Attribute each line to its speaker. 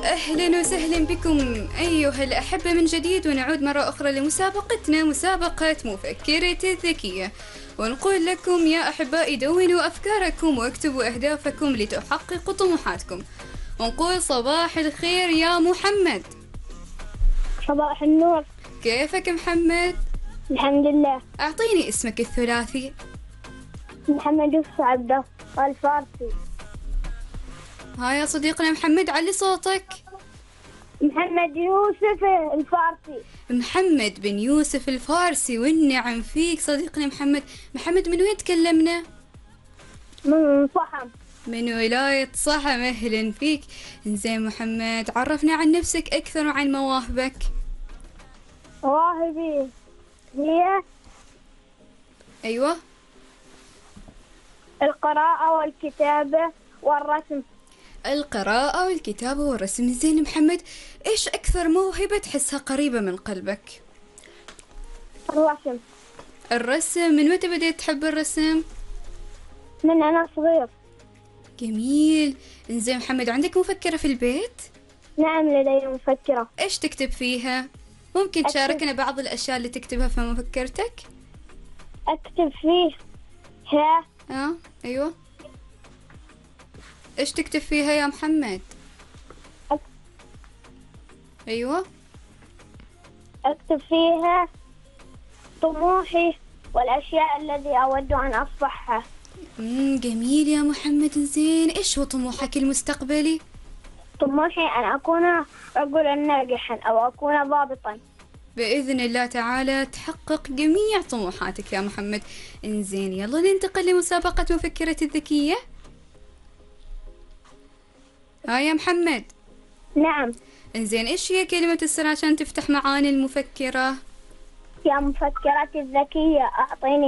Speaker 1: أهلا وسهلا بكم أيها الأحبة من جديد، ونعود مرة أخرى لمسابقتنا، مسابقة مفكرة الذكية. ونقول لكم يا أحبائي دونوا أفكاركم واكتبوا أهدافكم لتحققوا طموحاتكم. ونقول صباح الخير يا محمد.
Speaker 2: صباح النور.
Speaker 1: كيفك محمد؟
Speaker 2: الحمد لله.
Speaker 1: أعطيني اسمك الثلاثي.
Speaker 2: محمد يوسف عبده الفارسي.
Speaker 1: ها يا صديقنا محمد، علي صوتك.
Speaker 2: محمد يوسف الفارسي.
Speaker 1: محمد بن يوسف الفارسي، والنعم فيك صديقنا محمد. محمد من وين تكلمنا؟
Speaker 2: من صحم.
Speaker 1: من ولاية صحم، أهلا فيك. إنزين محمد، عرفنا عن نفسك أكثر وعن مواهبك.
Speaker 2: مواهبي هي
Speaker 1: أيوة،
Speaker 2: القراءة والكتابة والرسم.
Speaker 1: القراءة والكتابة والرسم. زين محمد، إيش أكثر موهبة تحسها قريبة من قلبك؟
Speaker 2: الرسم.
Speaker 1: الرسم. من متى بديت تحب الرسم؟
Speaker 2: من أنا صغير.
Speaker 1: جميل. إنزين محمد، عندك مفكرة في البيت؟
Speaker 2: نعم لدي مفكرة.
Speaker 1: إيش تكتب فيها؟ ممكن تشاركنا بعض الأشياء اللي تكتبها في مفكرتك؟
Speaker 2: أكتب فيها
Speaker 1: أيوة. إيش تكتب فيها يا محمد؟ أيوة.
Speaker 2: أكتب فيها طموحي والأشياء التي أود أن أصبحها.
Speaker 1: جميل يا محمد. زين، إيش هو طموحك المستقبلي؟
Speaker 2: طموحي أن أكون رجلا ناجحا أو أكون ضابطا.
Speaker 1: بإذن الله تعالى تحقق جميع طموحاتك يا محمد. إنزين، يلا ننتقل لمسابقة مفكرة الذكية. يا محمد.
Speaker 2: نعم.
Speaker 1: إنزين، إيش هي كلمة السر عشان تفتح معاني المفكرة؟
Speaker 2: يا مفكرتي الذكية أعطيني